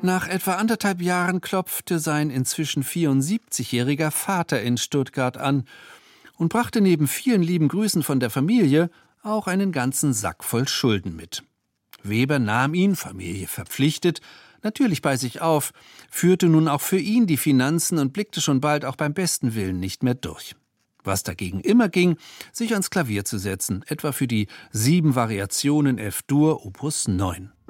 Nach etwa 1,5 Jahren klopfte sein inzwischen 74-jähriger Vater in Stuttgart an und brachte neben vielen lieben Grüßen von der Familie auch einen ganzen Sack voll Schulden mit. Weber nahm ihn, Familie verpflichtet, natürlich bei sich auf, führte nun auch für ihn die Finanzen und blickte schon bald auch beim besten Willen nicht mehr durch. Was dagegen immer ging, sich ans Klavier zu setzen, etwa für die 7 Variationen F-Dur Opus 9.